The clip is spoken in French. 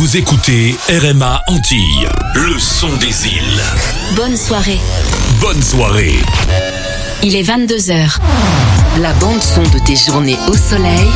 Vous écoutez RMA Antilles, le son des îles. Bonne soirée. Bonne soirée. Il est 22h. La bande son de tes journées au soleil